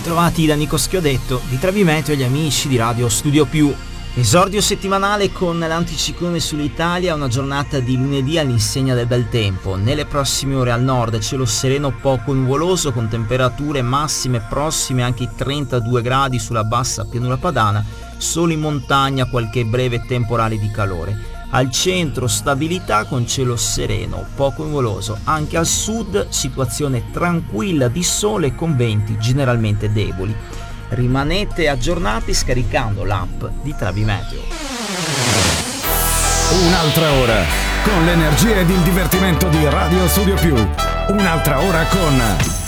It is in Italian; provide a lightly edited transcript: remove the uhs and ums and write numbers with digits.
bentrovati da Nico Schiodetto di Travimeteo e gli amici di Radio Studio Più. Esordio settimanale con l'anticiclone sull'Italia, una giornata di lunedì all'insegna del bel tempo. Nelle prossime ore al nord cielo sereno poco nuvoloso con temperature massime prossime anche ai 32 gradi sulla bassa pianura padana, solo in montagna qualche breve temporale di calore. Al centro stabilità con cielo sereno, poco nuvoloso, anche al sud situazione tranquilla di sole con venti generalmente deboli. Rimanete aggiornati scaricando l'app di Travimeteo. Un'altra ora con l'energia ed il divertimento di Radio Studio Più. Un'altra ora con